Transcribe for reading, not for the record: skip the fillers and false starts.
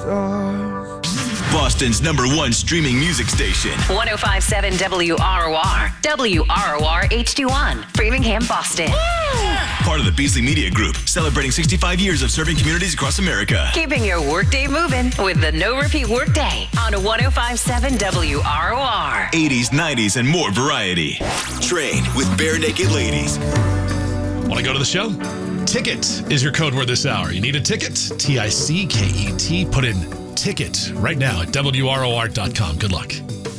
Boston's #1 streaming music station. 1057 WROR. WROR HD1. Framingham, Boston. Part of the Beasley Media Group, celebrating 65 years of serving communities across America. Keeping your workday moving with the No Repeat Workday on 1057 WROR. 80s, 90s, and more variety. Train with Bare Naked Ladies. Want to go to the show? Ticket is your code word this hour. You need a ticket? TICKET. Put in ticket right now at WROR.com. Good luck.